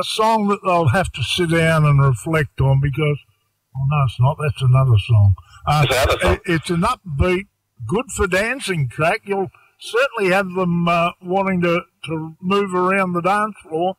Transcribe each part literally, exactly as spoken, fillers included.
a song that they'll have to sit down and reflect on because, oh no, it's not. That's another song. Uh, it's, another song. It, it's an upbeat, good for dancing track. You'll certainly have them uh, wanting to, to move around the dance floor.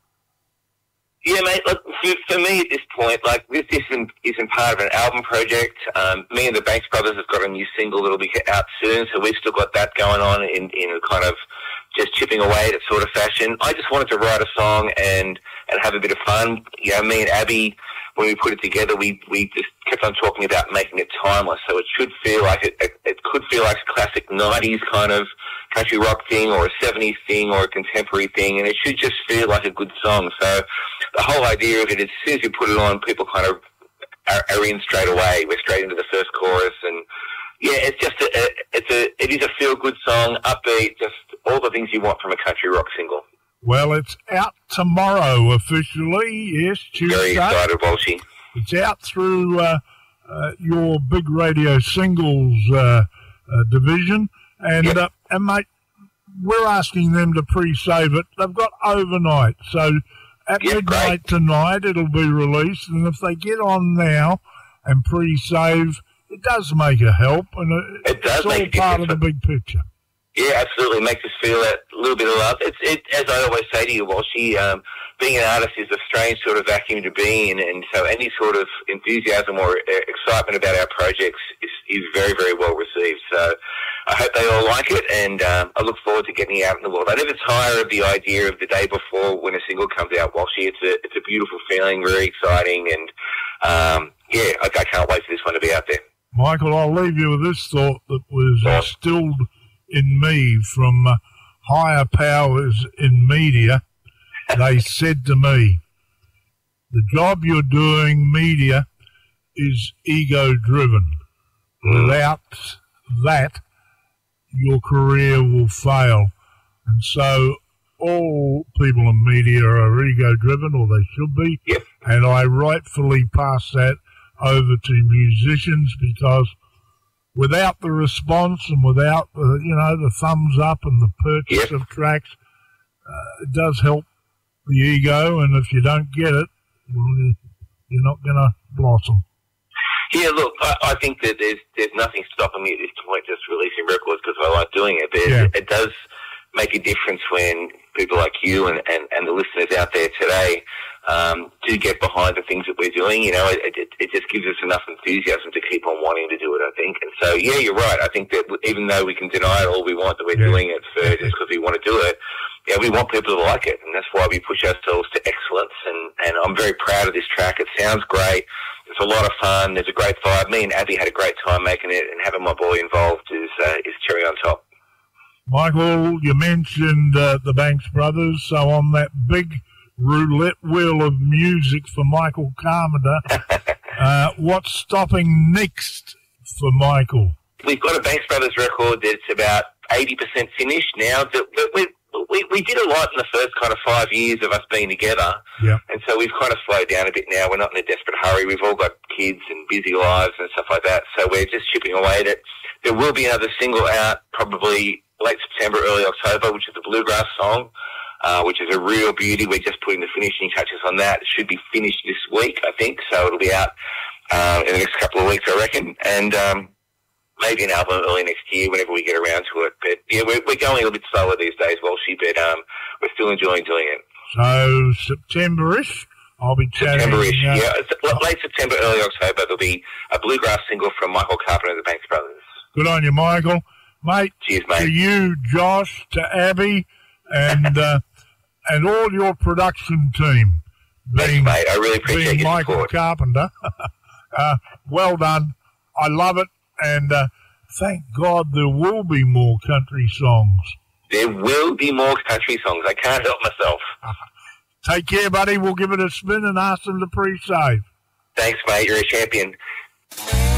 Yeah, mate, look, for, for me at this point, like, this isn't, isn't part of an album project. Um, me and the Banks Brothers have got a new single that'll be out soon, so we've still got that going on in, in a kind of just chipping away at sort of fashion. I just wanted to write a song and, and have a bit of fun. You know, me and Abby, when we put it together, we, we just kept on talking about making it timeless, so it should feel like it, it, it could feel like a classic nineties kind of country rock thing or a seventies thing or a contemporary thing, and it should just feel like a good song. So the whole idea of it is, as soon as you put it on, people kind of are, are in straight away. We're straight into the first chorus, and yeah, it's just a, a it's a it is a feel good song, upbeat, just all the things you want from a country rock single. Well, it's out tomorrow officially. Yes, Tuesday. Very excited, Walshy. It's out through uh, uh, your big radio singles uh, uh, division, and yep. uh, and mate, we're asking them to pre-save it. They've got overnight, so at yep, midnight great. tonight it'll be released, and if they get on now and pre-save, it does make a help, and it, it does it's make all a part of the big picture. Yeah, absolutely. It makes us feel that little bit of love. It's, it, as I always say to you, Walshy, um, being an artist is a strange sort of vacuum to be in, and so any sort of enthusiasm or excitement about our projects is, is very, very well received. So I hope they all like it, and um, I look forward to getting it out in the world. I never tire of the idea of the day before when a single comes out, Walshy. It's a, it's a beautiful feeling, very exciting, and um, yeah, I, I can't wait for this one to be out there. Michael, I'll leave you with this thought that was instilled in me from uh, higher powers in media. They said to me, the job you're doing, media, is ego-driven. Without that, your career will fail. And so all people in media are ego-driven, or they should be. Yep. And I rightfully pass that over to musicians, because without the response and without the, you know, the thumbs up and the purchase yep. of tracks, uh, it does help the ego, and if you don't get it, well, you're not going to blossom. Yeah, look, I, I think that there's there's nothing stopping me at this point just releasing records because I like doing it. But yeah. it does make a difference when people like you and, and, and the listeners out there today um, do get behind the things that we're doing. You know, it, it, it just gives us enough enthusiasm to keep on wanting to do it, I think. And so, yeah, you're right. I think that even though we can deny it all we want, that we're yeah. doing it for just because we want to do it, yeah, we want people to like it. And that's why we push ourselves to excellence. And, and I'm very proud of this track. It sounds great. It's a lot of fun. There's a great vibe. Me and Abby had a great time making it, and having my boy involved is uh, is cherry on top. Michael, you mentioned uh, the Banks Brothers, so on that big roulette wheel of music for Michael Carpenter, uh, what's stopping next for Michael? We've got a Banks Brothers record that's about eighty percent finished now. That we, we, we did a lot in the first kind of five years of us being together, yeah. and so we've kind of slowed down a bit now. We're not in a desperate hurry. We've all got kids and busy lives and stuff like that, so we're just chipping away at it. There will be another single out probably late September, early October, which is the Bluegrass song, uh, which is a real beauty. We're just putting the finishing touches on that. It should be finished this week, I think, so it'll be out uh, in the next couple of weeks, I reckon, and um, maybe an album early next year whenever we get around to it. But, yeah, we're, we're going a little bit slower these days, Walshy, but um, we're still enjoying doing it. So September-ish, I'll be chatting. September-ish, uh, yeah. It's late September, early October, there'll be a Bluegrass single from Michael Carpenter and the Banks Brothers. Good on you, Michael. Mate, cheers, mate. To you, Josh, to Abby, and uh, and all your production team. Being, Thanks, mate. I really appreciate your Michael support. Carpenter. uh, well done. I love it, and uh, thank God there will be more country songs. There will be more country songs. I can't help myself. Take care, buddy. We'll give it a spin and ask them to pre-save. Thanks, mate. You're a champion.